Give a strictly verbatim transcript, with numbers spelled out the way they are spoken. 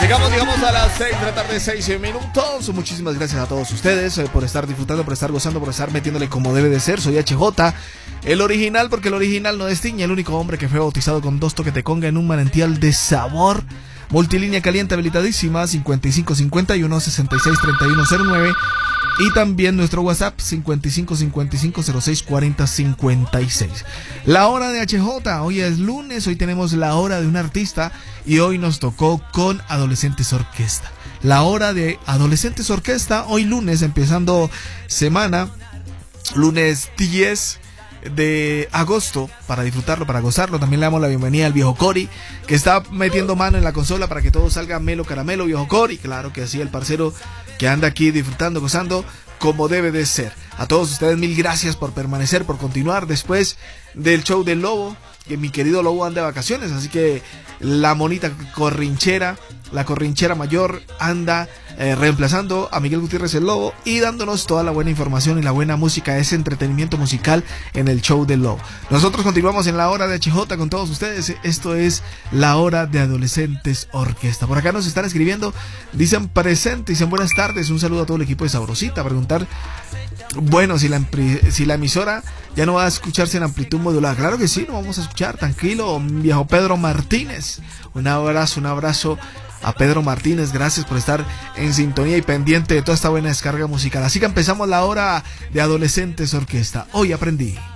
Llegamos, digamos, a las seis de la tarde, seis minutos. Muchísimas gracias a todos ustedes eh, por estar disfrutando, por estar gozando, por estar metiéndole como debe de ser. Soy H J, el original, porque el original no destiña, el único hombre que fue bautizado con dos toques de conga en un manantial de sabor. Multilínea caliente habilitadísima, cincuenta y cinco cincuenta y uno, sesenta y seis treinta y uno cero nueve. Y también nuestro WhatsApp, cincuenta y cinco cincuenta y cinco cero seis cuarenta cincuenta y seis. La hora de H J, hoy es lunes, hoy tenemos la hora de un artista y hoy nos tocó con Adolescentes Orquesta. La hora de Adolescentes Orquesta, hoy lunes, empezando semana, lunes diez de agosto, para disfrutarlo, para gozarlo. También le damos la bienvenida al viejo Cori, que está metiendo mano en la consola para que todo salga melo caramelo. Viejo Cori, claro que sí, el parcero que anda aquí disfrutando, gozando como debe de ser. A todos ustedes mil gracias por permanecer, por continuar después del show del Lobo, que mi querido Lobo anda de vacaciones, así que la monita corrinchera, la corrinchera mayor anda eh, reemplazando a Miguel Gutiérrez el Lobo y dándonos toda la buena información y la buena música, ese entretenimiento musical en el show del Lobo. Nosotros continuamos en la hora de H J con todos ustedes. Esto es la hora de Adolescentes Orquesta. Por acá nos están escribiendo, dicen presente, dicen buenas tardes, un saludo a todo el equipo de Sabrosita. Preguntar, bueno, si la, si la emisora ya no va a escucharse en amplitud modulada. Claro que sí, lo vamos a escuchar, tranquilo, viejo Pedro Martínez. Un abrazo, un abrazo a Pedro Martínez, gracias por estar en sintonía y pendiente de toda esta buena descarga musical. Así que empezamos la hora de Adolescentes Orquesta. Hoy aprendí.